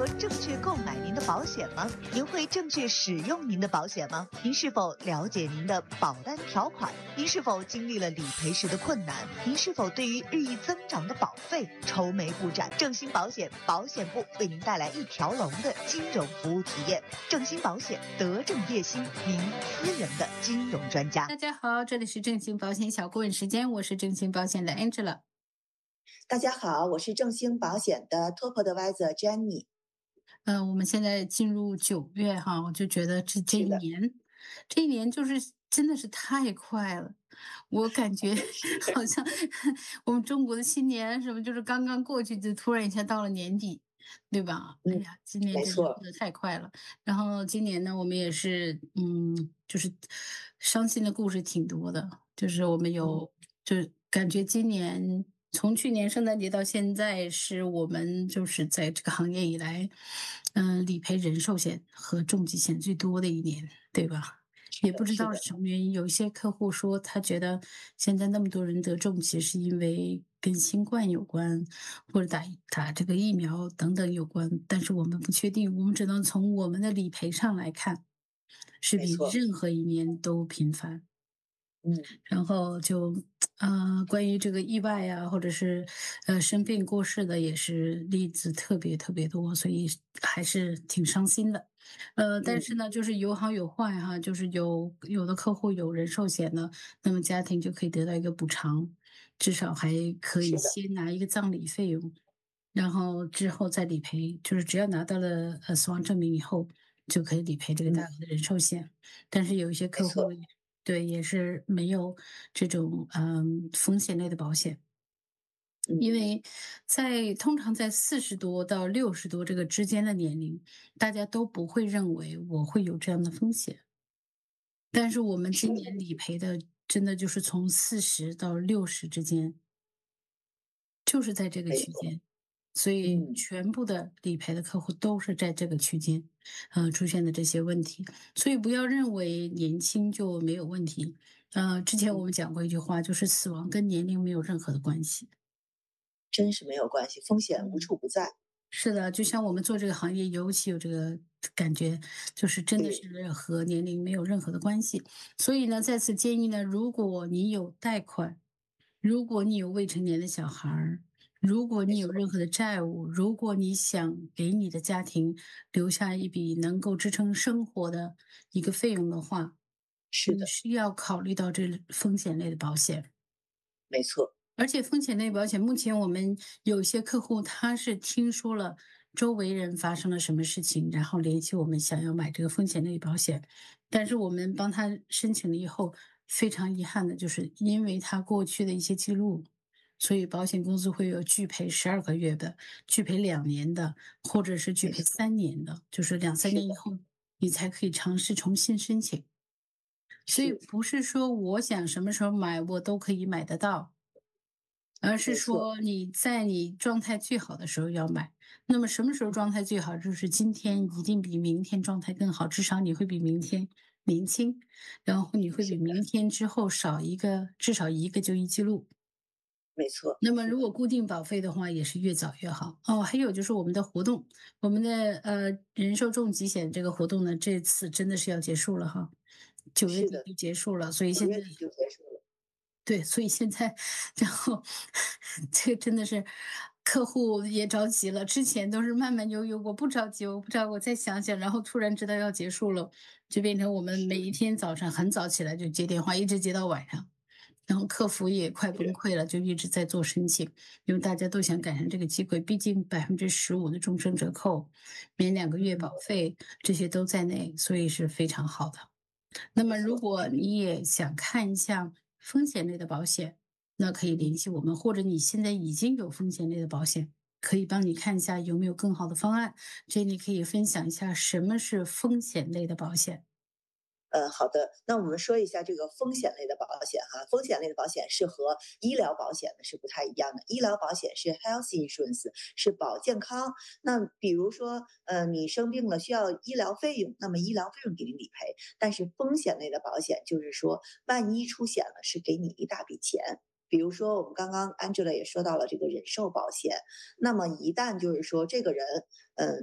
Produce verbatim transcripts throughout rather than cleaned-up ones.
何正确购买您的保险吗？您会正确使用您的保险吗？您是否了解您的保单条款？您是否经历了理赔时的困难？您是否对于日益增长的保费愁眉不展？正兴保险保险部为您带来一条龙的金融服务体验。正兴保险，德正业兴，您私人的金融专家。 大家好，这里是正兴保险小顾问时间，我是正兴保险的 Angela。 大家好，我是正兴保险的 Top Advisor Jenny。 呃，我们现在进入九月哈，我就觉得这这一年，这一年就是真的是太快了。我感觉好像我们中国的新年什么，就是刚刚过去，就突然一下到了年底，对吧？哎呀，今年真是过得太快了。然后今年呢，我们也是，嗯，就是伤心的故事挺多的，就是我们有，就是感觉今年。从去年圣诞节到现在，是我们就是在这个行业以来，嗯、呃，理赔人寿险和重疾险最多的一年，对吧？也不知道是什么原因，有一些客户说他觉得现在那么多人得重疾是因为跟新冠有关，或者打打这个疫苗等等有关，但是我们不确定，我们只能从我们的理赔上来看，是比任何一年都频繁。 嗯， 然后就，呃，关于这个意外啊，或者是呃生病过世的，也是例子特别特别多，所以还是挺伤心的。呃，但是呢，就是有好有坏哈，就是有有的客户有人寿险呢，那么家庭就可以得到一个补偿，至少还可以先拿一个葬礼费用，然后之后再理赔，就是只要拿到了呃死亡证明以后，就可以理赔这个大额的人寿险。但是有一些客户。对，也是没有这种嗯风险类的保险，因为在通常在四十多到六十多这个之间的年龄，大家都不会认为我会有这样的风险。但是我们今年理赔的真的就是从四十到六十之间，就是在这个区间。所以全部的理赔的客户都是在这个区间，呃，出现的这些问题。所以不要认为年轻就没有问题。呃，之前我们讲过一句话，就是死亡跟年龄没有任何的关系。 真是没有关系，风险无处不在。 是的，就像我们做这个行业，尤其有这个感觉，就是真的是和年龄没有任何的关系。所以呢，再次建议呢，如果你有贷款，如果你有未成年的小孩儿，如果你有任何的债务，如果你想给你的家庭留下一笔能够支撑生活的一个费用的话， 是的， 你需要考虑到这风险类的保险。 没错。 而且风险类保险，目前我们有些客户他是听说了周围人发生了什么事情，然后联系我们想要买这个风险类保险，但是我们帮他申请了以后，非常遗憾的就是因为他过去的一些记录。所以保险公司会有拒赔十二个月的、拒赔两年的，或者是拒赔三年的，就是两三年以后你才可以尝试重新申请。所以不是说我想什么时候买我都可以买得到，而是说你在你状态最好的时候要买。那么什么时候状态最好？就是今天一定比明天状态更好，至少你会比明天年轻，然后你会比明天之后少一个，至少一个就医记录。 没错。 那么如果固定保费的话，也是越早越好。哦，还有就是我们的活动，我们的呃人寿重疾险这个活动呢，这次真的是要结束了哈，九月底就结束了，所以现在就结束了。 对，所以现在，然后这个真的是客户也着急了。之前都是慢慢悠悠，我不着急，我不知道，我再想想，然后突然知道要结束了，就变成我们每一天早上很早起来就接电话，一直接到晚上。然后客服也快崩溃了，就一直在做申请，因为大家都想赶上这个机会，毕竟百分之十五的终身折扣，免两个月保费，这些都在内，所以是非常好的。那么如果你也想看一下风险类的保险，那可以联系我们，或者你现在已经有风险类的保险，可以帮你看一下有没有更好的方案。这里可以分享一下什么是风险类的保险。 呃，好的，那我们说一下这个风险类的保险哈。风险类的保险是和医疗保险呢是不太一样的。医疗保险是 health insurance， 是保健康。那比如说，呃，你生病了需要医疗费用，那么医疗费用给你理赔。但是风险类的保险就是说，万一出险了，是给你一大笔钱。比如说，我们刚刚 Angela 也说到了这个人寿保险，那么一旦就是说这个人，嗯、呃。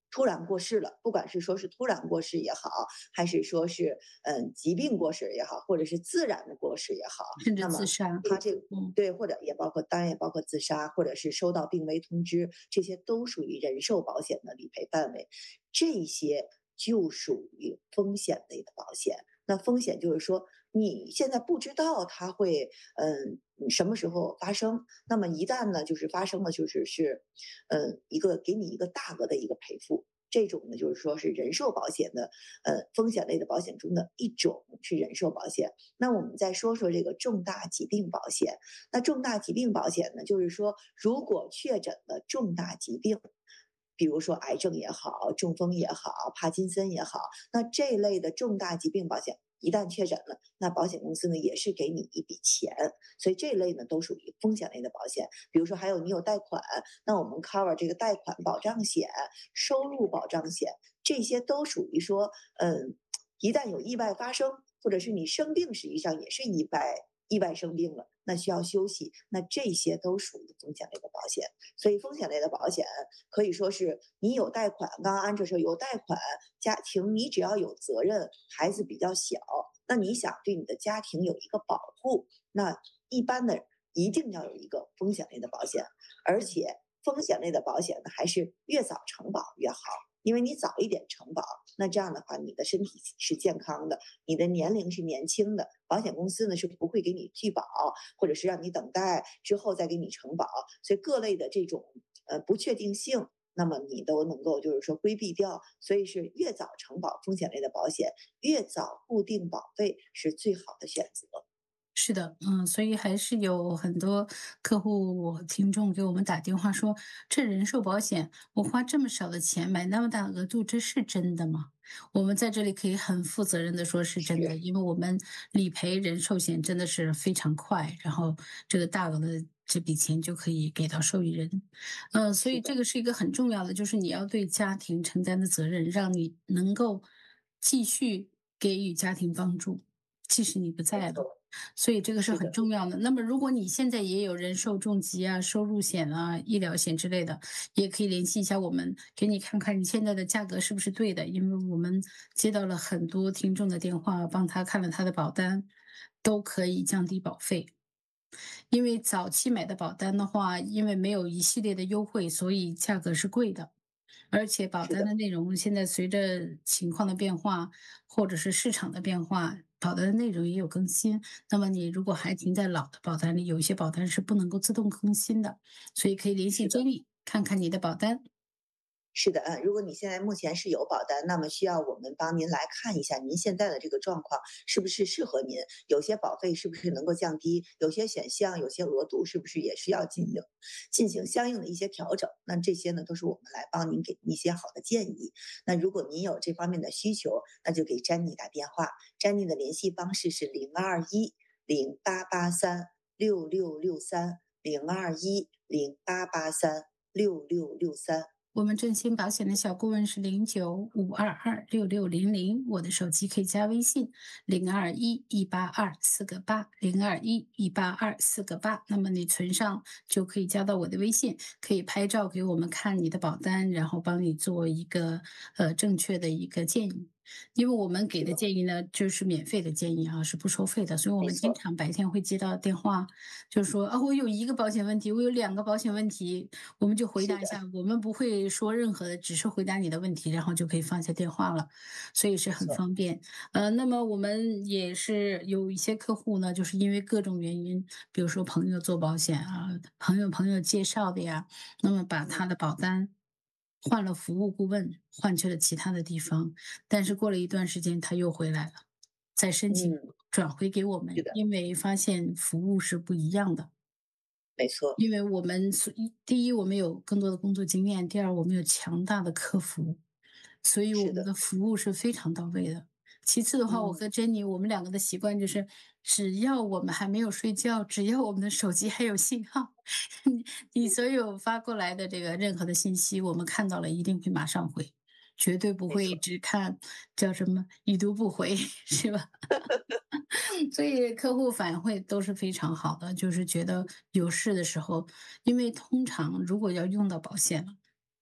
突然过世了，不管是说是突然过世也好，还是说是嗯疾病过世也好，或者是自然的过世也好， 甚至那么自杀。 他这个嗯， 对，或者也包括当然也包括自杀，或者是收到病危通知，这些都属于人寿保险的理赔范围，这些就属于风险类的保险。那风险就是说，你现在不知道它会嗯什么时候发生，那么一旦呢就是发生了，就是是嗯一个给你一个大额的一个赔付。这种呢，就是说是人寿保险的，呃，风险类的保险中的一种是人寿保险。那我们再说说这个重大疾病保险。那重大疾病保险呢，就是说如果确诊了重大疾病，比如说癌症也好，中风也好，帕金森也好，那这类的重大疾病保险。一旦确诊了，那保险公司呢也是给你一笔钱，所以这类呢都属于风险类的保险。比如说还有你有贷款，那我们 cover 这个贷款保障险、收入保障险，这些都属于说，嗯，一旦有意外发生，或者是你生病，实际上也是意外意外生病了，那需要休息，那这些都属于风险类的保险。所以风险类的保险可以说是你有贷款，刚刚安哲说有贷款，家庭你只要有责任，孩子比较小，那你想对你的家庭有一个保护，那一般的一定要有一个风险类的保险，而且风险类的保险呢，还是越早承保越好。因为你早一点承保，那这样的话，你的身体是健康的，你的年龄是年轻的，保险公司呢是不会给你拒保，或者是让你等待之后再给你承保，所以各类的这种呃不确定性，那么你都能够就是说规避掉，所以是越早承保风险类的保险，越早固定保费是最好的选择。 是的，嗯，所以还是有很多客户、听众给我们打电话说，这人寿保险我花这么少的钱买那么大额度，这是真的吗？我们在这里可以很负责任的说是真的， 是因为我们理赔人寿险真的是非常快，然后这个大额的这笔钱就可以给到受益人。呃，所以是的， 这个是一个很重要的，就是你要对家庭承担的责任，让你能够继续给予家庭帮助，即使你不在了。 没错， 所以这个是是的， 很重要的。那么如果你现在也有人寿重疾啊、收入险啊、医疗险之类的，也可以联系一下我们，给你看看你现在的价格是不是对的。因为我们接到了很多听众的电话，帮他看了他的保单，都可以降低保费。因为早期买的保单的话，因为没有一系列的优惠，所以价格是贵的。而且保是的， 单的内容现在随着情况的变化，或者是市场的变化，保单的内容也有更新。那么你如果还停在老的保单里，有一些保单是不能够自动更新的，所以可以联系是的。 Jenny 看看你的保单。 是的，嗯，如果你现在目前是有保单，那么需要我们帮您来看一下您现在的这个状况是不是适合您，有些保费是不是能够降低，有些选项、有些额度是不是也需要进行进行相应的一些调整。那这些呢，都是我们来帮您给一些好的建议。那如果您有这方面的需求，那就给詹妮打电话，詹妮的联系方式是零二一零八八三六六六三零二一零八八三六六六三。 我们振兴保险的小顾问是零九五二二六六零零，我的手机可以加微信零二一一八二四个八零二一一八二四个八，那么你存上就可以加到我的微信，可以拍照给我们看你的保单，然后帮你做一个呃正确的一个建议。因为我们给的建议呢，就是免费的建议啊，是不收费的，所以我们经没错， 常白天会接到电话，就是说啊，我有一个保险问题，我有两个保险问题，我们就回是的， 答一下，我们不会说任何的，只是回答你的问题，然后就可以放下电话了，所以是很没错， 方便。呃，那么我们也是有一些客户呢，就是因为各种原因，比如说朋友做保险啊，朋友朋友介绍的呀，那么把他的保单换了服务顾问，换去了其他的地方，但是过了一段时间他又回来了，再申请嗯， 转回给我们， 是的， 因为发现服务是不一样的。 没错， 因为我们所一第一我们有更多的工作经验，第二我们有强大的客服，所以我是的， 们的服务是非常到位的。其次的话，我嗯， 和珍妮我们两个的习惯就是，只要我们还没有睡觉，只要我们的手机还有信号，你你所有发过来的这个任何的信息，我们看到了一定会马上回，绝对不会没错， 只看叫什么已读不回，是吧？所以客户反馈都是非常好的，就是觉得有事的时候，因为通常如果要用到保险了，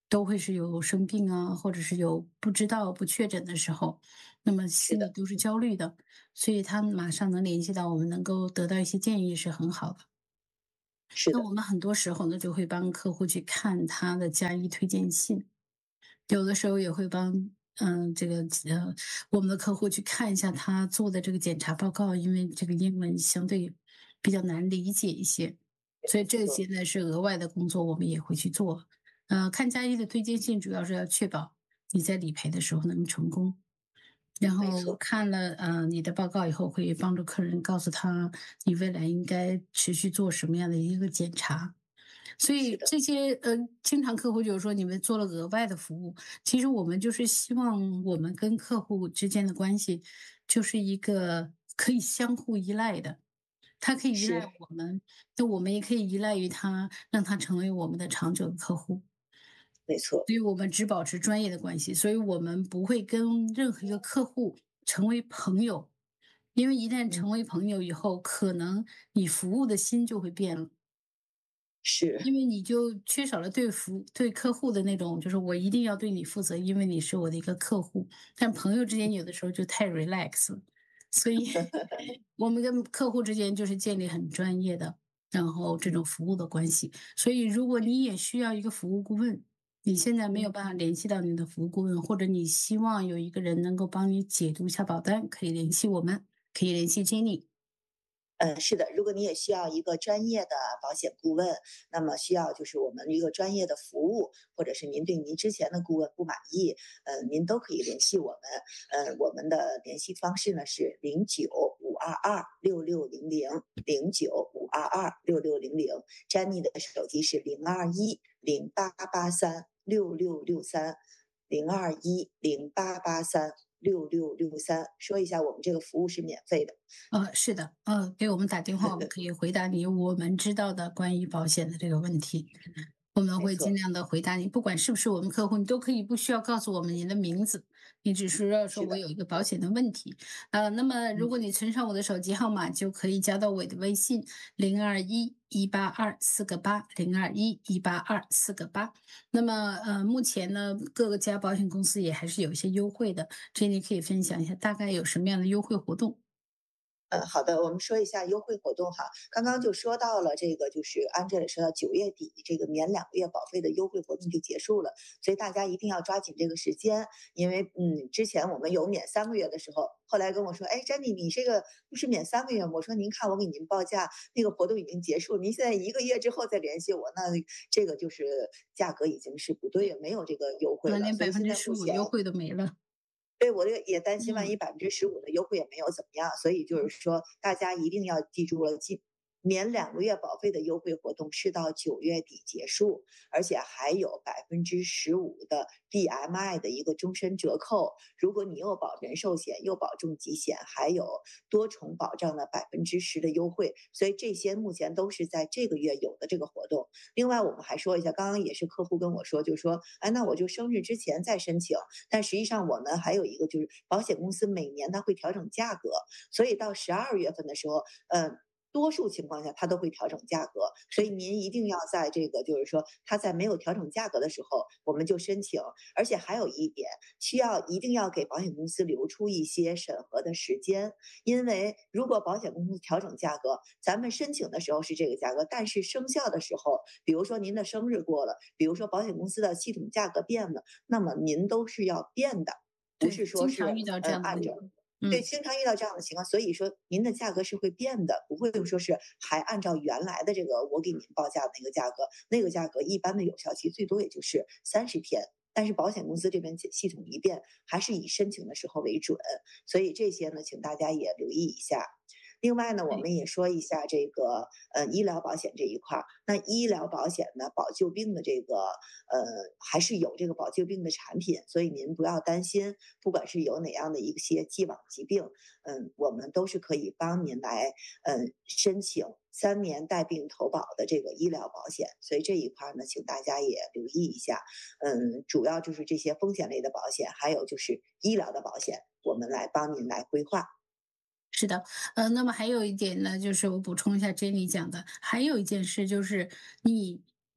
都会是有生病啊，或者是有不知道、不确诊的时候，那么是的， 心里都是焦虑的，所以他马上能联系到我们，能够得到一些建议是很好的。 是的， 那我们很多时候呢，就会帮客户去看他的加医推荐信，有的时候也会帮嗯这个呃我们的客户去看一下他做的这个检查报告，因为这个英文相对比较难理解一些，所以没错， 这些呢是额外的工作，我们也会去做。呃，看加医的推荐信主要是要确保你在理赔的时候能成功。然后没错， 看了呃你的报告以后，会帮助客人告诉他你未来应该持续做什么样的一个检查。所以是的， 这些呃，经常客户就是说你们做了额外的服务，其实我们就是希望我们跟客户之间的关系就是一个可以相互依赖的，他可以依赖是， 我们，那我们也可以依赖于他，让他成为我们的长久的客户。 没错， 所以我们只保持专业的关系，所以我们不会跟任何一个客户成为朋友，因为一旦嗯， 成为朋友以后，可能你服务的心就会变了。 是， 因为你就缺少了对服对客户的那种，就是我一定要对你负责，因为你是我的一个客户。但朋友之间有的时候就太 relax 了，所以我们跟客户之间就是建立很专业的，然后这种服务的关系。所以如果你也需要一个服务顾问，你现在没有嗯。 办法联系到你的服务顾问，或者你希望有一个人能够帮你解读一下保单，可以联系我们，可以联系 Jenny。 嗯，是的，如果你也需要一个专业的保险顾问，那么需要就是我们一个专业的服务，或者是您对您之前的顾问不满意，呃，您都可以联系我们。呃，我们的联系方式呢是零九五二二六六零零零九五二二六六零零，Jenny 的手机是零二一零八八三六六六三零二一零八八三六六六三。说一下，我们这个服务是免费的。 呃，是的，呃，给我们打电话，我们可以回答你我们知道的关于保险的这个问题。我们会尽没错， 量的回答你，不管是不是我们客户，你都可以不需要告诉我们您的名字，你只需要说是的， 我有一个保险的问题。呃，那么如嗯。 果你存上我的手机号码，就可以加到我的微信零二一一八二四个八零二一一八二四个八。那么呃，目前呢，各个家保险公司也还是有一些优惠的，这你可以分享一下大概有什么样的优惠活动？ 嗯，好的，我们说一下优惠活动哈。刚刚就说到了这个，就是 Angela 说到九月底这个免两个月保费的优惠活动就结束了，所以大家一定要抓紧这个时间，因为嗯，之前我们有免三个月的时候，后来跟我说，哎，Jenny，你这个不是免三个月吗？我说您看我给您报价，那个活动已经结束，您现在一个月之后再联系我，那这个就是价格已经是不对了，没有这个优惠了， 那连百所以现分之十五在目前优惠都没了。 对，我这个也担心万一嗯。 百分之十五的优惠也没有怎么样，所以就是说大家一定要记住了，记免两个月保费的优惠活动是到九月底结束，而且还有百分之十五的 B M I 的一个终身折扣。如果你又保人寿险又保重疾险，还有多重保障的百分之十的优惠，所以这些目前都是在这个月有的这个活动。另外，我们还说一下，刚刚也是客户跟我说，就是说，哎，那我就生日之前再申请。但实际上，我们还有一个就是保险公司每年它会调整价格，所以到十二月份的时候，嗯、多数情况下，它都会调整价格，所以您一定要在这个，就是说，它在没有调整价格的时候，我们就申请。而且还有一点，需要一定要给保险公司留出一些审核的时间，因为如果保险公司调整价格，咱们申请的时候是这个价格，但是生效的时候，比如说您的生日过了，比如说保险公司的系统价格变了，那么您都是要变的，不对， 是说是经常遇到这嗯按照。 样的问题。 对， 嗯。 经常遇到这样的情况，所以说您的价格是会变的，不会说是还按照原来的这个我给您报价的那个价格，那个价格一般的有效期最多也就是三十天。但是保险公司这边系系统一变，还是以申请的时候为准，所以这些呢，请大家也留意一下。另外呢，我对。 们也说一下这个呃医疗保险这一块儿。那医疗保险呢，保救病的这个呃还是有这个保救病的产品，所以您不要担心，不管是有哪样的一些既往疾病，嗯，我们都是可以帮您来嗯申请三年带病投保的这个医疗保险。所以这一块儿呢，请大家也留意一下。嗯，主要就是这些风险类的保险，还有就是医疗的保险，我们来帮您来规划。 是的，呃，那么还有一点呢，就是我补充一下 Jenny 讲的，还有一件事就是你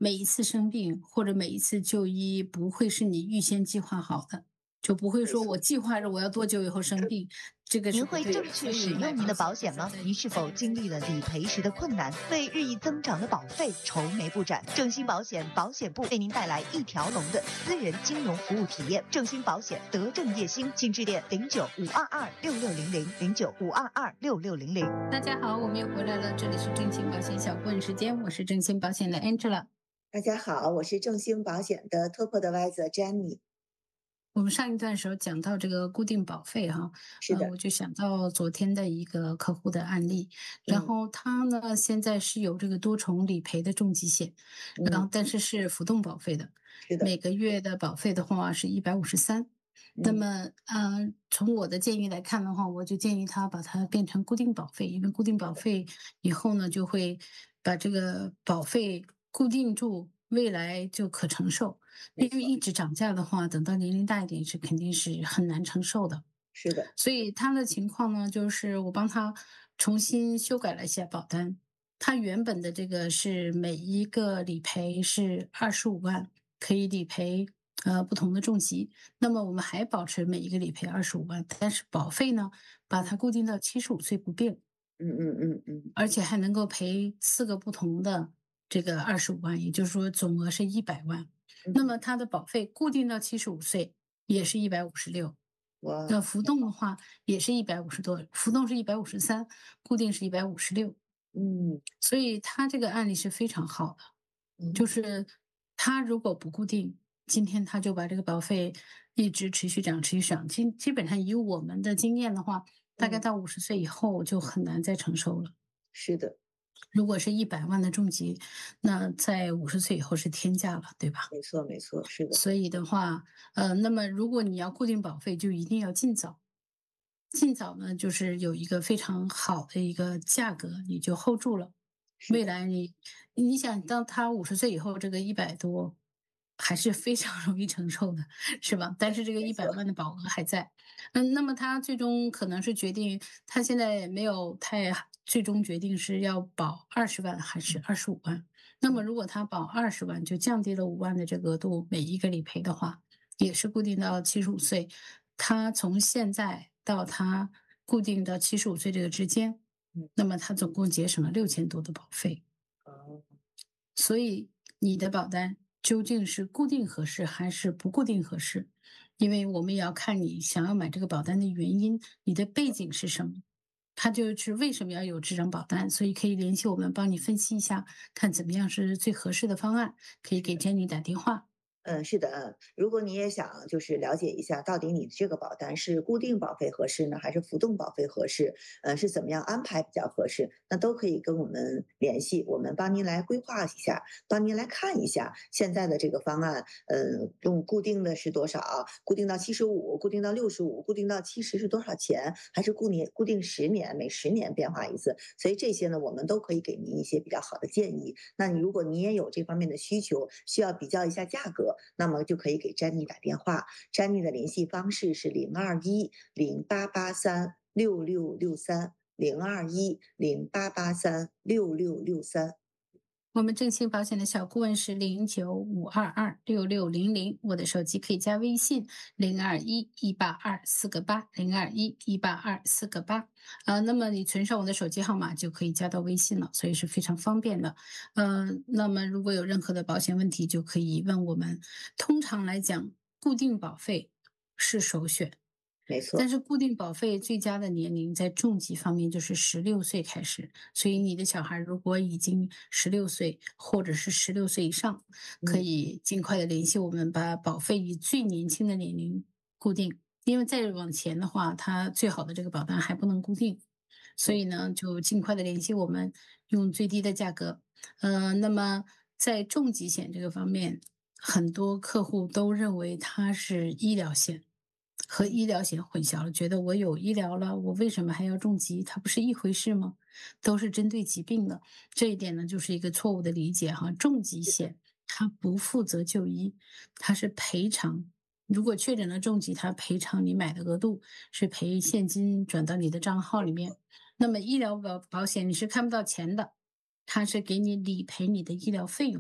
每一次生病或者每一次就医不会是你预先计划好的，就不会说我计划着我要多久以后生病，这个是您不对的。 会正确使用您的保险吗？您是否经历了理赔时的困难，为日益增长的保费愁眉不展？正兴保险保险部为您带来一条龙的私人金融服务体验。正兴保险德正叶兴，请致电零九五二二六六零零零九五二二六六零零。 大家好，我们又回来了，这里是正兴保险小顾问时间，我是正兴保险的 Angela。 大家好，我是正兴保险的 Top Advisor Jenny。 我们上一段时候讲到这个固定保费哈， 是的， 呃，我就想到昨天的一个客户的案例，然嗯后他呢现在是有这个多重理赔的重疾险，然后嗯， 但是是浮动保费的， 是的， 每个月的保费的话是一百五十三。那嗯么，呃，从我的建议来看的话，我就建议他把它变成固定保费，因为固定保费以后呢，就会把这个保费固定住，未来就可承受。 没错， 因为一直涨价的话，等到年龄大一点是肯定是很难承受的。 是的， 所以他的情况呢，就是我帮他重新修改了一下保单，他原本的这个是每一个理赔是二十五万，可以理赔呃不同的重疾。那么我们还保持每一个理赔二十五万，但是保费呢，把它固定到七十五岁不变， 嗯嗯嗯嗯， 而且还能够赔四个不同的这个二十五万，也就是说总额是一百万。那嗯么它的保费固定到七十五岁也是一百五十六。 哇， 那浮动的话也是一百五十多，浮动是一百五十三，固定是一百五十六， 嗯所以他这个案例是非常好的。就嗯是他如果不固定，今天他就把这个保费一直持续涨，持续涨，基基本上以我们的经验的话，大概嗯， 到五十岁以后就很难再承受了。 是的， 如果是一百万的重疾，那在五十岁以后是天价了，对吧？ 没错没错，是的， 所以的话，呃，那么如果你要固定保费，就一定要尽早。尽早呢，就是有一个非常好的一个价格，你就 hold 住了。 是的， 未来你你想到他五十岁以后，这个一百多还是非常容易承受的，是吧？但是这个没错， 一百万的保额还在。嗯，那么他最终可能是决定，他现在没有太最终决定是要保二十万还是二十五万。那么嗯如果他保二十万，就降低了五万的这个额度，每一个理赔的话，也是固定到七十五岁。他从现在到他固定到七十五岁这个之间， 嗯， 那么他总共节省了六千多的保费。 哦， 所以你的保单究竟是固定合适还是不固定合适？因为我们也要看你想要买这个保单的原因，你的背景是什么？它就是为什么要有这张保单，所以可以联系我们帮你分析一下，看怎么样是最合适的方案，可以给 Jenny 打电话。 嗯，是的，嗯，如果你也想就是了解一下，到底你这个保单是固定保费合适呢，还是浮动保费合适？呃，是怎么样安排比较合适？那都可以跟我们联系，我们帮您来规划一下，帮您来看一下现在的这个方案，呃，用固定的是多少？固定到七十五，固定到六十五，固定到七十是多少钱？还是固年固定十年，每十年变化一次？所以这些呢，我们都可以给您一些比较好的建议。那你如果你也有这方面的需求，需要比较一下价格。那么就可以给詹妮打电话，詹妮的联系方式是零二一零八八三六六六三，零二一零八八三六六六三。 我们正兴保险的小顾问是零九五二二六六零零，我的手机可以加微信零二一一八二四个八零二一一八二四个八，呃，那么你存上我的手机号码就可以加到微信了，所以是非常方便的。呃，那么如果有任何的保险问题，就可以问我们。通常来讲，固定保费是首选。 没错， 但是固定保费最佳的年龄在重疾方面就是十六岁开始，所以你的小孩如果已经十六岁或者是十六岁以上，可嗯以尽快的联系我们，把保费以最年轻的年龄固定。因为再往前的话，它最好的这个保单还不能固定，所以呢，就尽快的联系我们，用最低的价格。呃，那么在重疾险这个方面，很多客户都认为它是医疗险。和医疗险混淆了，觉得我有医疗了，我为什么还要重疾？它不是一回事吗？都是针对疾病的，这一点呢，就是一个错误的理解哈。重疾险它不负责就医，它是赔偿。如果确诊了重疾，它赔偿你买的额度是赔现金转到你的账号里面。那么医疗保保险你是看不到钱的，它是给你理赔你的医疗费用。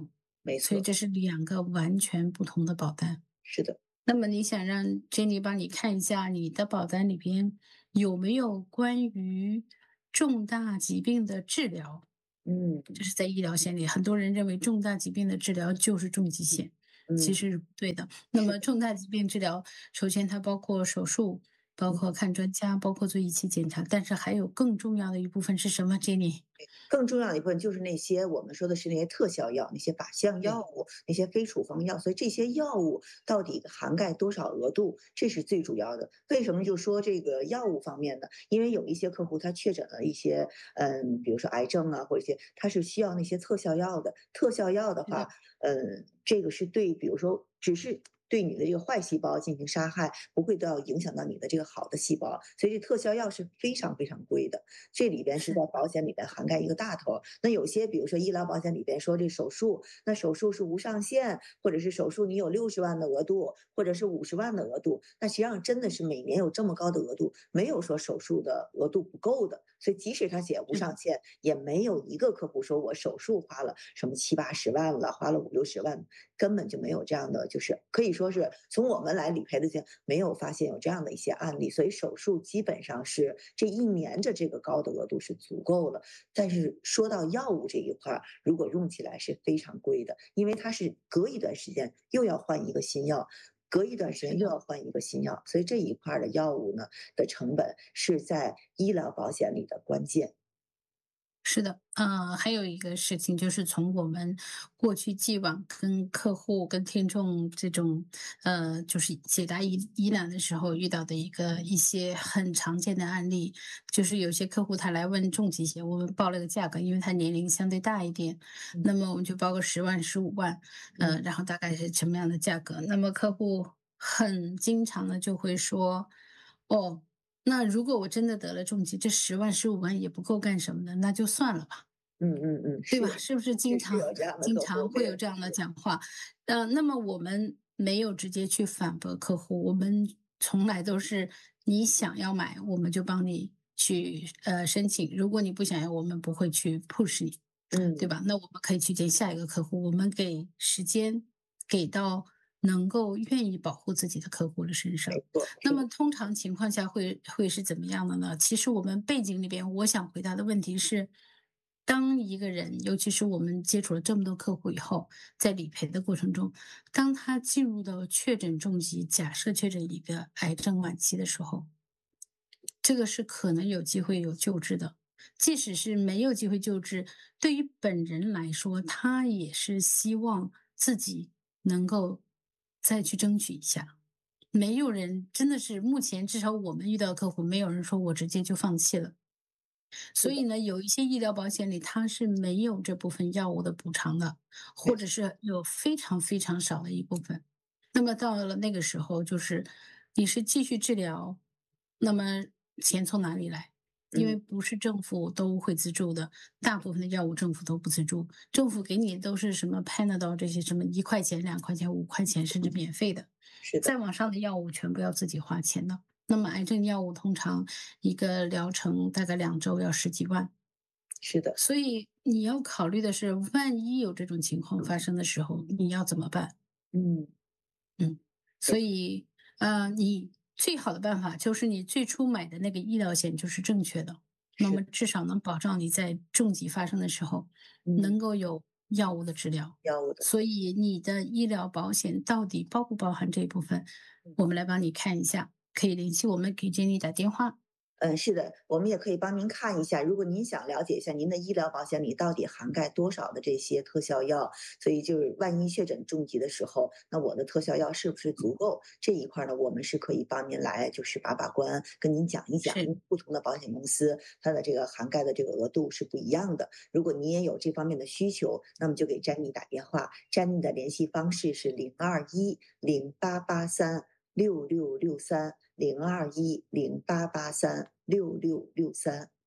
没错， 所以这是两个完全不同的保单。 是的， 那么你想让 Jenny 帮你看一下你的保单里边有没有关于重大疾病的治疗？ 嗯这是在医疗险里，很多人认为重大疾病的治疗就是重疾险，其嗯， 实是不对的。那是的， 么重大疾病治疗，首先它包括手术，包嗯。 括看专家，包括做仪器检查，但是还有更重要的一部分是什么，Jenny？ 更重要的一部分就是那些我们说的是那些特效药、那些靶向药对， 物、那些非处方药，所以这些药物到底涵盖多少额度，这是最主要的。为什么就说这个药物方面呢？因为有一些客户他确诊了一些，嗯，比如说癌症啊，或者一些他是需要那些特效药的。特效药的是的， 话，嗯，这个是对，比如说只是。对你的这个坏细胞进行杀害，不会到影响到你的这个好的细胞，所以这特效药是非常非常贵的。这里边是在是， 保险里边涵盖一个大头。那有些比如说医疗保险里边说这手术，那手术是无上限，或者是手术你有六十万的额度，或者是五十万的额度，那实际上真的是每年有这么高的额度，没有说手术的额度不够的。所以即使他写无是的， 上限，也没有一个客户说我手术花了什么七八十万了，花了五六十万，根本就没有这样的，就是可以说是从我们来理赔的间没有发现有这样的一些案例，所以手术基本上是这一年的这个高的额度是足够了。但是说到药物这一块儿，如果用起来是非常贵的，因为它是隔一段时间又要换一个新药。隔一段时间又是的。 要换一个新药，所以这一块儿的药物呢的成本是在医疗保险里的关键。 是的，呃，还有一个事情就是从我们过去既往跟客户、跟听众这种，呃，就是解答疑疑难的时候遇到的一个一些很常见的案例，就是有些客户他来问重疾险，我们报了个价格，因为他年龄相对大一点， 嗯那么我们就报个十万、十五万，呃， 嗯然后大概是什么样的价格？那么客户很经常的就会说，哦。那如果我真的得了重疾，这十万、十五万也不够干什么的，那就算了吧， 嗯嗯嗯，是对吧？是不是经是是常有这样的经客户， 常会有对， 这样的讲话？呃，那么我们没有直接去反驳客户，我们从来都是你想要买，我们就帮你去呃申请；如果你不想要，我们不会去 push 你。对嗯， 吧？那我们可以去见下一个客户，我们给时间给到能够愿意保护自己的客户的身上。 没错，是的， 那么通常情况下会会是怎么样的呢？其实我们背景里边，我想回答的问题是，当一个人，尤其是我们接触了这么多客户以后，在理赔的过程中，当他进入到确诊重疾，假设确诊一个癌症晚期的时候，这个是可能有机会有救治的。即使是没有机会救治，对于本人来说，他也是希望自己能够再去争取一下。没有人真的是目前至少我们遇到的客户，没有人说我直接就放弃了。 是的， 所以呢，有一些医疗保险里它是没有这部分药物的补偿的，或者没错， 是有非常非常少的一部分。那么到了那个时候，就是你是继续治疗，那么钱从哪里来？因为嗯， 不是政府都会资助的，大部分的药物政府都不资助，政府给你都是什么 Panadol 这些什么一块钱、两块钱、五块钱，甚至免费的。 是的， 再往上的药物全部要自己花钱的。那么癌症药物通常一个疗程大概两周要十几万， 是的， 所以你要考虑的是，万一有这种情况发生的时候，你要怎么办？ 嗯， 嗯， 没所以，呃，你最好的办法就是你最初买的那个医疗险就是正确的，那是， 么至少能保障你在重疾发生的时候嗯， 能够有药物的治疗。 药物的， 所以你的医疗保险到底包不包含这一部分？ 嗯。 我们来帮你看一下，可以联系我们给经理打电话。 嗯，是的，我们也可以帮您看一下，如果您想了解一下您的医疗保险里到底涵盖多少的这些特效药，所以就是万一确诊重疾的时候，那我的特效药是不是足够？这一块儿呢，我们是可以帮您来就是把把关，跟您讲一讲，因是， 为不同的保险公司它的这个涵盖的这个额度是不一样的。如果你也有这方面的需求，那么就给詹妮打电话，詹妮的联系方式是零二一零八八三。六六六三零二一零八八三六六六三。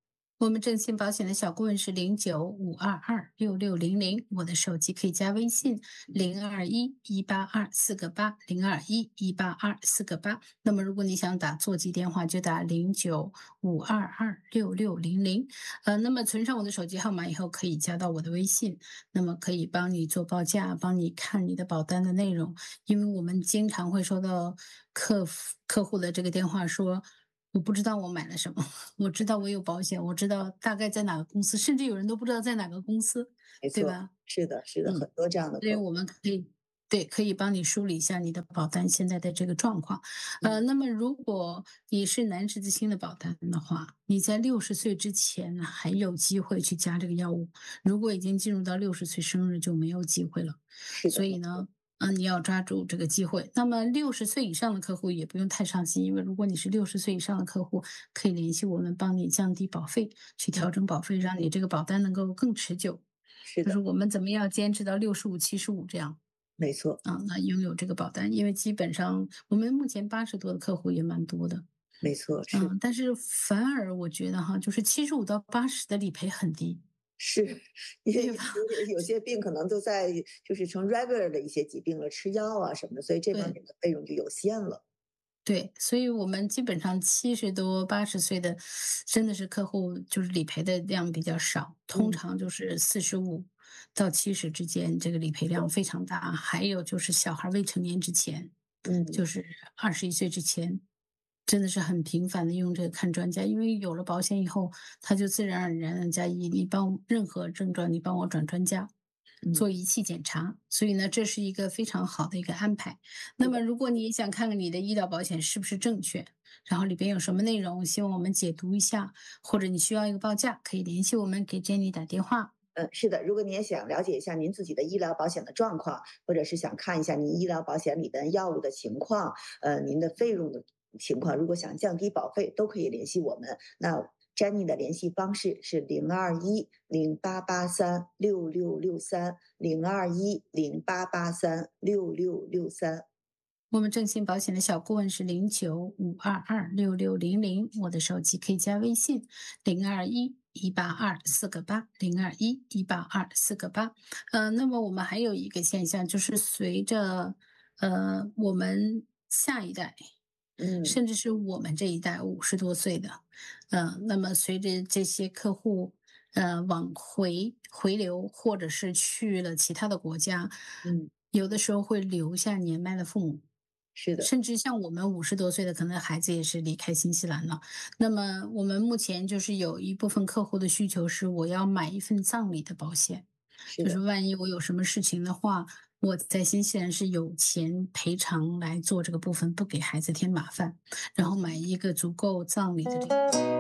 我们正信保险的小顾问是零九五二二六六零零，我的手机可以加微信零二一一八二四个八零二一一八二四个八。那么如果你想打座机电话，就打零九五二二六六零零。呃，那么存上我的手机号码以后，可以加到我的微信，那么可以帮你做报价，帮你看你的保单的内容。因为我们经常会收到客服客户的这个电话说，我不知道我买了什么，我知道我有保险，我知道大概在哪个公司，甚至有人都不知道在哪个公司， 没错， 对吧？ 是的，是的， 嗯， 很多这样的客户。 所以我们可以对，可以帮你梳理一下你的保单现在的这个状况。呃， 嗯那么如果你是男士之星的保单的话，你在六十岁之前呢还有机会去加这个药物，如果已经进入到六十岁生日就没有机会了。 是的， 所以呢，嗯，你要抓住这个机会。那么六十岁以上的客户也不用太伤心，因为如果你是六十岁以上的客户，可以联系我们帮你降低保费，去调整保费，让你这个保单能够更持久。 是的， 就是我们怎么样坚持到六十五、七十五这样。 没错， 啊，那拥有这个保单，因为基本上我们目前八十多的客户也蛮多的。 没错，是嗯，但是反而我觉得哈，就是七十五到八十的理赔很低， 是，因为对吧？ 有有些病可能都在就是成 regular 的一些疾病了，吃药啊什么的，所以这方对。 面的费用就有限了。 对，所以我们基本上七十多、八十岁的，真的是客户就是理赔的量比较少，通嗯常就是四十五到七十之间，这个理赔量非常大。还有就是小孩未成年之前，就嗯， 是二十一岁之前，真的是很频繁的用这个看专家，因为有了保险以后，他就自然而然的加一，你帮任何症状你帮我转专家。 嗯， 做仪器检查，所以呢，这是一个非常好的一个安排。那是的， 么，如果你想看看你的医疗保险是不是正确，然后里边有什么内容，希望我们解读一下，或者你需要一个报价，可以联系我们，给 Jenny 打电话。 嗯，是的。如果你也想了解一下您自己的医疗保险的状况，或者是想看一下您医疗保险里的药物的情况，呃，您的费用的情况，如果想降低保费，都可以联系我们。那 Jenny 的联系方式是零二一零八八三六六六三零二一零八八三六六六三。 我们正信保险的小顾问是零九五二二六六零零，我的手机可以加微信零二一一八二四个八零二一一八二四个八。呃，那么我们还有一个现象，就是随着呃我们下一代， 嗯， 甚至是我们这一代五十多岁的，呃，那么随着这些客户呃往回回流，或者是去了其他的国家， 嗯， 有的时候会留下年迈的父母。 是的， 甚至像我们五十多岁的，可能孩子也是离开新西兰了。那么我们目前就是有一部分客户的需求是，我要买一份葬礼的保险， 是的， 就是万一我有什么事情的话，我在新西兰是有钱赔偿来做这个部分，不给孩子添麻烦，然后买一个足够葬礼的这个。